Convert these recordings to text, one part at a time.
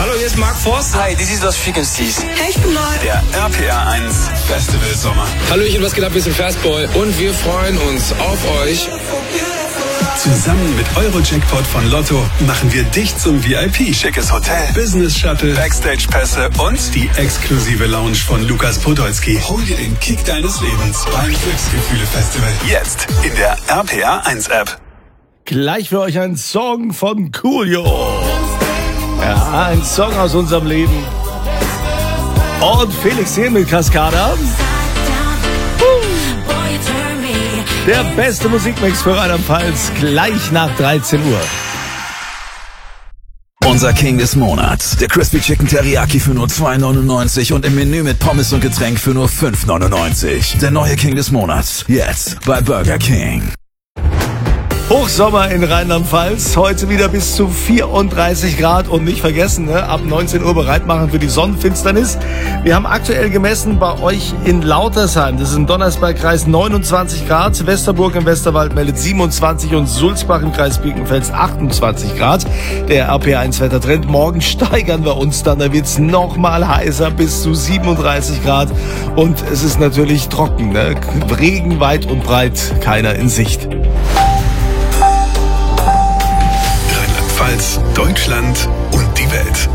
Hallo, hier ist Mark Forst. Hi, this is Lost Frequencies. Hey, ich bin Neu. Der RPR 1 Festival Sommer. Hallöchen, was geht ab? Wir sind Fastboy und wir freuen uns auf euch. Zusammen mit Euro-Jackpot von Lotto machen wir dich zum VIP. Schickes Hotel, Business-Shuttle, Backstage-Pässe und die exklusive Lounge von Lukas Podolski. Hol dir den Kick deines Lebens beim Glücksgefühle-Festival. Jetzt in der RPR 1 App. Gleich für euch ein Song von Coolio. Ja, ein Song aus unserem Leben. Und Felix hier mit Cascada. Der beste Musikmix für Rheinland-Pfalz gleich nach 13 Uhr. Unser King des Monats. Der Crispy Chicken Teriyaki für nur 2,99 und im Menü mit Pommes und Getränk für nur 5,99. Der neue King des Monats. Jetzt bei Burger King. Hochsommer in Rheinland-Pfalz, heute wieder bis zu 34 Grad und nicht vergessen, ab 19 Uhr bereit machen für die Sonnenfinsternis. Wir haben aktuell gemessen bei euch in Lautersheim, das ist im Donnersbergkreis 29 Grad, Westerburg im Westerwald meldet 27 und Sulzbach im Kreis Birkenfels 28 Grad. Der RP1 Wettertrend, morgen steigern wir uns dann, da wird's noch mal heißer, bis zu 37 Grad und es ist natürlich trocken, ne? Regen weit und breit, keiner in Sicht. Deutschland und die Welt.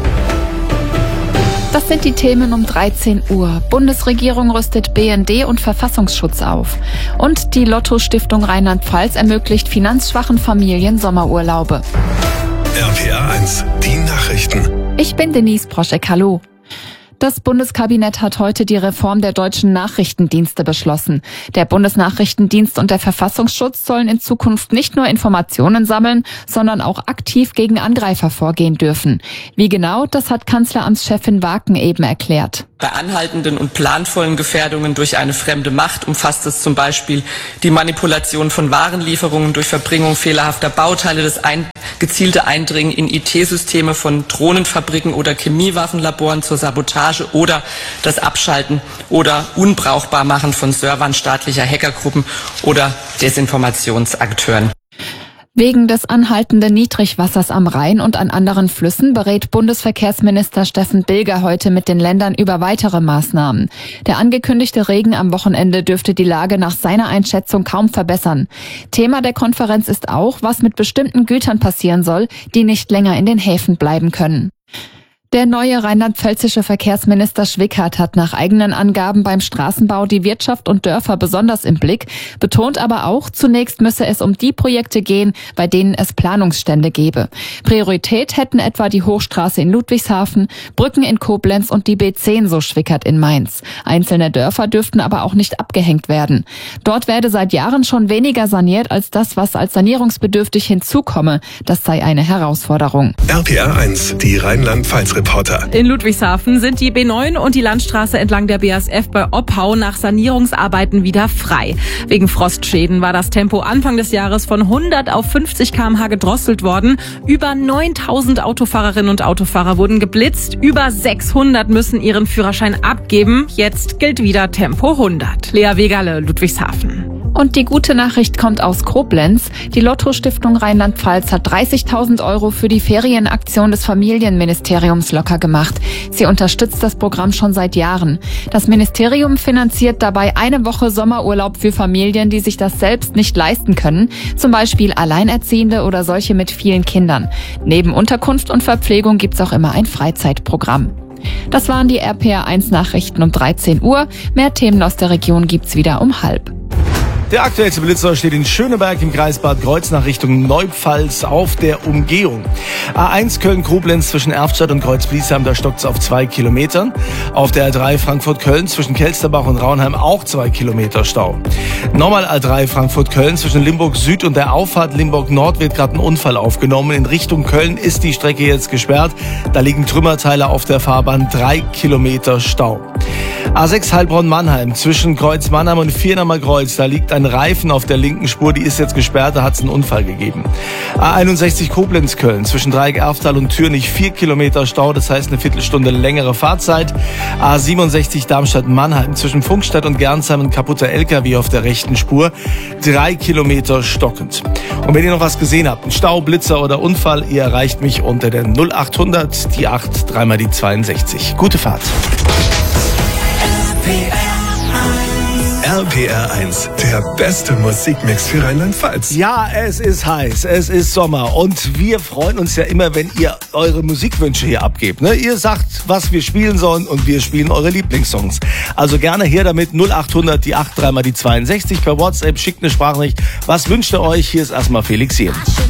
Das sind die Themen um 13 Uhr. Bundesregierung rüstet BND und Verfassungsschutz auf. Und die Lotto-Stiftung Rheinland-Pfalz ermöglicht finanzschwachen Familien Sommerurlaube. RPR 1, die Nachrichten. Ich bin Denise Proschek, hallo. Das Bundeskabinett hat heute die Reform der deutschen Nachrichtendienste beschlossen. Der Bundesnachrichtendienst und der Verfassungsschutz sollen in Zukunft nicht nur Informationen sammeln, sondern auch aktiv gegen Angreifer vorgehen dürfen. Wie genau, das hat Kanzleramtschefin Waken eben erklärt. Bei anhaltenden und planvollen Gefährdungen durch eine fremde Macht umfasst es zum Beispiel die Manipulation von Warenlieferungen durch Verbringung fehlerhafter Bauteile, das gezielte Eindringen in IT-Systeme von Drohnenfabriken oder Chemiewaffenlaboren zur Sabotage oder das Abschalten oder Unbrauchbarmachen von Servern staatlicher Hackergruppen oder Desinformationsakteuren. Wegen des anhaltenden Niedrigwassers am Rhein und an anderen Flüssen berät Bundesverkehrsminister Steffen Bilger heute mit den Ländern über weitere Maßnahmen. Der angekündigte Regen am Wochenende dürfte die Lage nach seiner Einschätzung kaum verbessern. Thema der Konferenz ist auch, was mit bestimmten Gütern passieren soll, die nicht länger in den Häfen bleiben können. Der neue rheinland-pfälzische Verkehrsminister Schwickert hat nach eigenen Angaben beim Straßenbau die Wirtschaft und Dörfer besonders im Blick, betont aber auch, zunächst müsse es um die Projekte gehen, bei denen es Planungsstände gebe. Priorität hätten etwa die Hochstraße in Ludwigshafen, Brücken in Koblenz und die B10, so Schwickert in Mainz. Einzelne Dörfer dürften aber auch nicht abgehängt werden. Dort werde seit Jahren schon weniger saniert als das, was als sanierungsbedürftig hinzukomme. Das sei eine Herausforderung. RPR 1, die Rheinland-Pfalz Reporter. In Ludwigshafen sind die B9 und die Landstraße entlang der BASF bei Oppau nach Sanierungsarbeiten wieder frei. Wegen Frostschäden war das Tempo Anfang des Jahres von 100 auf 50 km/h gedrosselt worden. Über 9000 Autofahrerinnen und Autofahrer wurden geblitzt. Über 600 müssen ihren Führerschein abgeben. Jetzt gilt wieder Tempo 100. Lea Wegerle, Ludwigshafen. Und die gute Nachricht kommt aus Koblenz. Die Lotto-Stiftung Rheinland-Pfalz hat 30.000 € für die Ferienaktion des Familienministeriums locker gemacht. Sie unterstützt das Programm schon seit Jahren. Das Ministerium finanziert dabei eine Woche Sommerurlaub für Familien, die sich das selbst nicht leisten können. Zum Beispiel Alleinerziehende oder solche mit vielen Kindern. Neben Unterkunft und Verpflegung gibt's auch immer ein Freizeitprogramm. Das waren die RPR 1 Nachrichten um 13 Uhr. Mehr Themen aus der Region gibt's wieder um 12:30. Der aktuellste Blitzer steht in Schöneberg im Kreis Bad Kreuznach Richtung Neupfalz auf der Umgehung. A1 Köln-Koblenz zwischen Erftstadt und Kreuzbliesheim, da stockt's auf 2 Kilometern. Auf der A3 Frankfurt-Köln zwischen Kelsterbach und Raunheim auch 2 Kilometer Stau. Nochmal A3 Frankfurt-Köln zwischen Limburg Süd und der Auffahrt Limburg Nord wird gerade ein Unfall aufgenommen. In Richtung Köln ist die Strecke jetzt gesperrt. Da liegen Trümmerteile auf der Fahrbahn, 3 Kilometer Stau. A6 Heilbronn-Mannheim zwischen Kreuz Mannheim und Viernamer Kreuz. Da liegt ein Reifen auf der linken Spur, die ist jetzt gesperrt, da hat es einen Unfall gegeben. A61 Koblenz-Köln zwischen Dreieck-Erftal und Türnich 4 Kilometer Stau, das heißt eine Viertelstunde längere Fahrzeit. A67 Darmstadt-Mannheim zwischen Funkstadt und Gernsheim ein kaputter LKW auf der rechten Spur, 3 Kilometer stockend. Und wenn ihr noch was gesehen habt, ein Stau, Blitzer oder Unfall, ihr erreicht mich unter der 0800 die 8 3 die 62. Gute Fahrt. RPR 1, der beste Musikmix für Rheinland-Pfalz. Ja, es ist heiß, es ist Sommer und wir freuen uns ja immer, wenn ihr eure Musikwünsche hier abgebt. Ne? Ihr sagt, was wir spielen sollen und wir spielen eure Lieblingssongs. Also gerne her damit, 0800 die 8 3 die 62 per WhatsApp, schickt eine Sprachnachricht. Was wünscht ihr euch? Hier ist erstmal Felix Jähn.